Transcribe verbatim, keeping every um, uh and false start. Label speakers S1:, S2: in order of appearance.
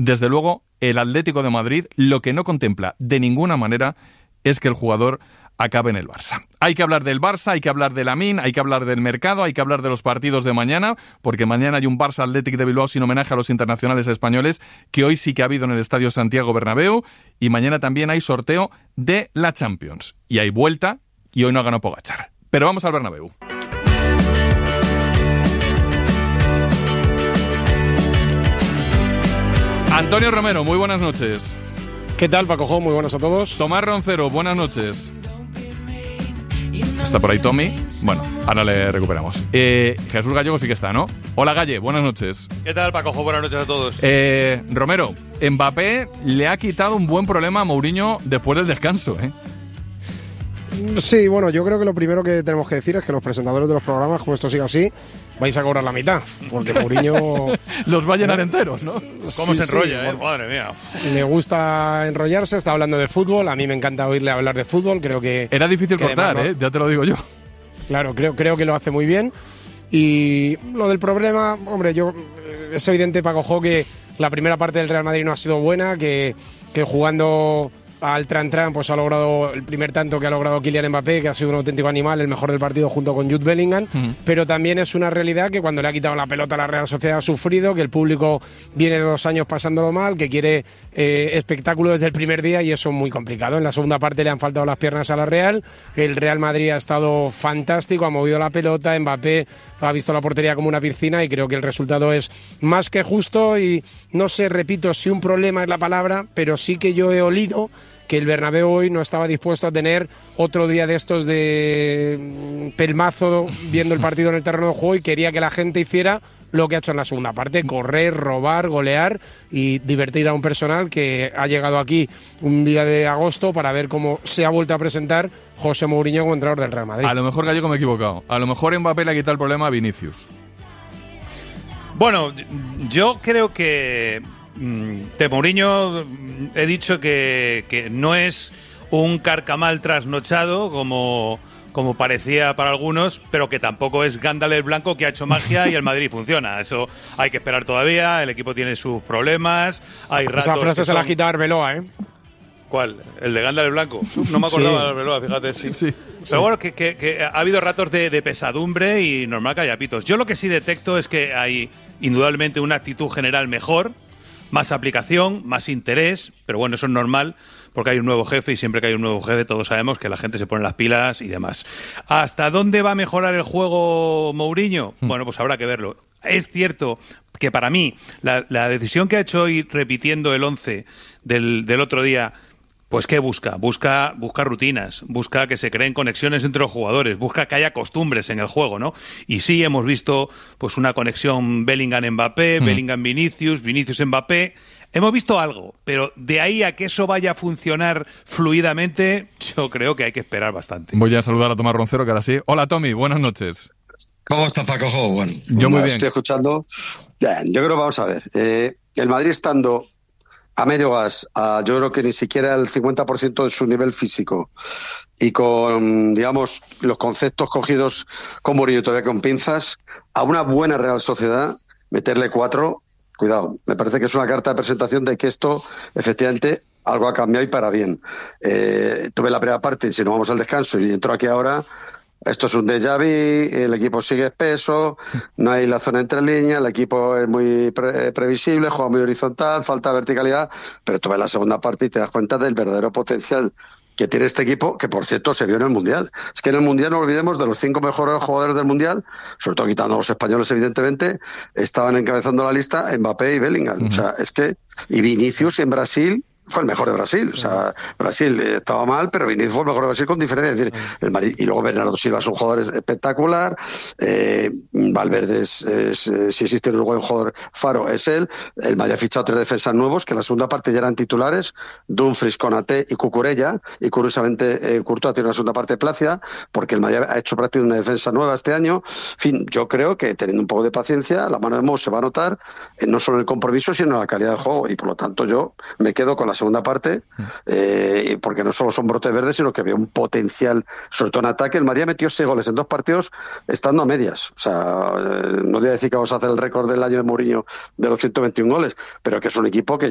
S1: desde luego, el Atlético de Madrid lo que no contempla de ninguna manera es que el jugador acabe en el Barça. Hay que hablar del Barça, hay que hablar de Lamine, hay que hablar del mercado, hay que hablar de los partidos de mañana, porque mañana hay un Barça Athletic de Bilbao sin homenaje a los internacionales españoles, que hoy sí que ha habido en el Estadio Santiago Bernabéu, y mañana también hay sorteo de la Champions. Y hay vuelta, y hoy no ha ganado Pogačar. Pero vamos al Bernabéu. Antonio Romero, muy buenas noches.
S2: ¿Qué tal, Paco? Muy buenas a todos.
S1: Tomás Roncero, buenas noches. Está por ahí Tommy. Bueno, ahora le recuperamos. Eh, Jesús Gallego sí que está, ¿no? Hola, Galle, buenas noches.
S3: ¿Qué tal, Paco? Buenas noches a todos.
S1: Eh, Romero, Mbappé le ha quitado un buen problema a Mourinho después del descanso, ¿eh?
S2: Sí, bueno, yo creo que lo primero que tenemos que decir es que los presentadores de los programas, como esto siga así, vais a cobrar la mitad, porque Mourinho
S1: los va a llenar enteros, ¿no?
S3: ¿Cómo
S2: sí,
S3: se enrolla,
S2: sí,
S3: eh? Madre mía.
S2: Le gusta enrollarse, está hablando de fútbol, a mí me encanta oírle hablar de fútbol, creo que...
S1: Era difícil
S2: que
S1: cortar,
S2: además,
S1: ¿eh? Ya te lo digo yo.
S2: Claro, creo, creo que lo hace muy bien. Y lo del problema, hombre, yo es evidente, Paco, que la primera parte del Real Madrid no ha sido buena, que, que jugando al tran-tran pues ha logrado el primer tanto que ha logrado Kylian Mbappé, que ha sido un auténtico animal, el mejor del partido junto con Jude Bellingham, uh-huh. Pero también es una realidad que cuando le ha quitado la pelota a la Real Sociedad ha sufrido, que el público viene de dos años pasándolo mal, que quiere eh, espectáculo desde el primer día y eso es muy complicado. En la segunda parte le han faltado las piernas a la Real, el Real Madrid ha estado fantástico, ha movido la pelota, Mbappé ha visto la portería como una piscina y creo que el resultado es más que justo y no sé, repito, si un problema es la palabra, pero sí que yo he olido que el Bernabéu hoy no estaba dispuesto a tener otro día de estos de pelmazo viendo el partido en el terreno de juego y quería que la gente hiciera lo que ha hecho en la segunda parte, correr, robar, golear y divertir a un personal que ha llegado aquí un día de agosto para ver cómo se ha vuelto a presentar José Mourinho como entrenador del Real Madrid.
S1: A lo mejor, Gallego, me he equivocado. A lo mejor Mbappé le ha quitado el problema a Vinicius.
S3: Bueno, yo creo que de Mourinho he dicho que, que no es un carcamal trasnochado como, como parecía para algunos, pero que tampoco es Gándala el Blanco que ha hecho magia y el Madrid funciona. Eso hay que esperar todavía, el equipo tiene sus problemas. Hay ratos
S2: Esa frase
S3: que
S2: se
S3: son...
S2: la ha quitado Arbeloa, ¿eh?
S3: ¿Cuál? ¿El de Gándala el Blanco? No me acordaba
S2: sí.
S3: de Arbeloa, fíjate. Sí.
S1: sí.
S3: Pero
S1: sí.
S3: bueno, que, que, que ha habido ratos de, de pesadumbre y normal que haya pitos. Yo lo que sí detecto es que hay indudablemente una actitud general mejor, más aplicación, más interés, pero bueno, eso es normal porque hay un nuevo jefe y siempre que hay un nuevo jefe todos sabemos que la gente se pone las pilas y demás. ¿Hasta dónde va a mejorar el juego Mourinho? Mm. Bueno, pues habrá que verlo. Es cierto que para mí la, la decisión que ha hecho hoy repitiendo el once del, del otro día, pues ¿qué busca? Busca, busca rutinas, busca que se creen conexiones entre los jugadores, busca que haya costumbres en el juego, ¿no? Y sí, hemos visto pues una conexión Bellingham-Mbappé, mm. Bellingham-Vinicius, Vinicius-Mbappé. Hemos visto algo, pero de ahí a que eso vaya a funcionar fluidamente, yo creo que hay que esperar bastante.
S1: Voy a saludar a Tomás Roncero, que ahora sí. Hola, Tommy, buenas noches.
S4: ¿Cómo está, Paco? Bueno,
S1: yo muy bien.
S5: Estoy escuchando. Bien, yo creo que vamos a ver. Eh, el Madrid estando a medio gas, a, yo creo que ni siquiera el cincuenta por ciento de su nivel físico y con, digamos, los conceptos cogidos con Mourinho todavía con pinzas, a una buena Real Sociedad, meterle cuatro, cuidado, me parece que es una carta de presentación de que esto, efectivamente, algo ha cambiado y para bien. Eh, tuve la primera parte, si no vamos al descanso, y entro aquí ahora. Esto es un déjà vu, el equipo sigue espeso, no hay la zona entre líneas, el equipo es muy pre- previsible, juega muy horizontal, falta verticalidad, pero tú ves la segunda parte y te das cuenta del verdadero potencial que tiene este equipo, que por cierto se vio en el Mundial. Es que en el Mundial no olvidemos de los cinco mejores jugadores del Mundial, sobre todo quitando a los españoles evidentemente, estaban encabezando la lista Mbappé y Bellingham. Uh-huh. O sea, es que, y Vinicius en Brasil fue el mejor de Brasil, o sea, Brasil estaba mal, pero Vinicius fue el mejor de Brasil con diferencia, es decir, el Madrid, y luego Bernardo Silva es un jugador espectacular, eh, Valverde es, es, es, si existe un buen jugador Faro es él, el Madrid ha fichado tres defensas nuevos que en la segunda parte ya eran titulares, Dumfries, Konaté y Cucurella, y curiosamente eh, Courtois tiene una segunda parte plácida, porque el Madrid ha hecho prácticamente una defensa nueva este año. En fin, yo creo que teniendo un poco de paciencia, la mano de Mo se va a notar en no solo en el compromiso, sino en la calidad del juego, y por lo tanto yo me quedo con la segunda parte, eh, porque no solo son brotes verdes, sino que había un potencial, sobre todo en ataque. El Madrid metió seis goles en dos partidos estando a medias. O sea, eh, no voy a decir que vamos a hacer el récord del año de Mourinho de los ciento veintiún goles, pero que es un equipo que